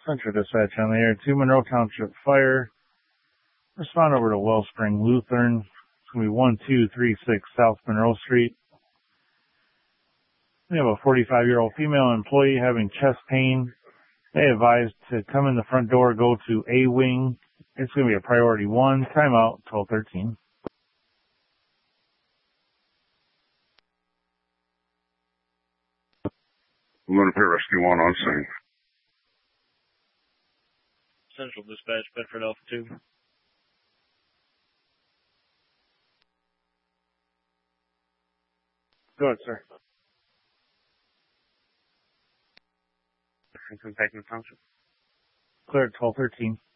Central Dispatch on the air. 2 Monroe Township Fire. Respond over to Wellspring Lutheran. It's going to be 1236 South Monroe Street. We have a 45-year-old female employee having chest pain. They advised to come in the front door, go to A wing. It's going to be a priority 1. Timeout, 12:13. I'm going to put Rescue 1 on scene. Central Dispatch, Bedford Alpha 2. Go ahead, sir. Franklin Township. Clear at 12:13.